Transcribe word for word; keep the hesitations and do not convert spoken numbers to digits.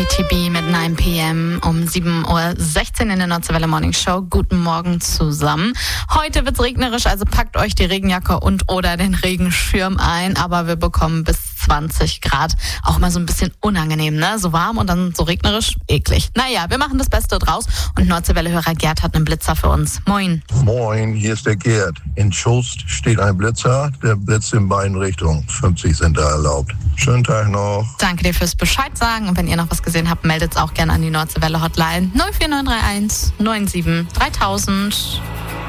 T B mit neun P M um sieben Uhr sechzehn in der Nordwelle Morning Show. Guten Morgen zusammen. Heute wird's regnerisch, also packt euch die Regenjacke und oder den Regenschirm ein, aber wir bekommen bis zwanzig Grad. Auch mal so ein bisschen unangenehm, ne? So warm und dann so regnerisch, eklig. Naja, wir machen das Beste draus und Nordwelle-Hörer Gerd hat einen Blitzer für uns. Moin. Moin, hier ist der Gerd. In Schost steht ein Blitzer, der blitzt in beiden Richtungen. fünfzig sind da erlaubt. Schönen Tag noch. Danke dir fürs Bescheid sagen und wenn ihr noch was gesehen habt, meldet es auch gerne an die Nordwelle Hotline null vier neun drei eins neun sieben dreitausend.